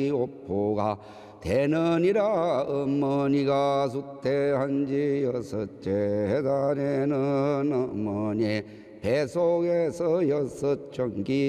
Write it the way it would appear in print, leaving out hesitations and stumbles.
오포가 되느니라. 어머니가 수태한지 여섯째 달에는 어머니 뱃속에서 6청기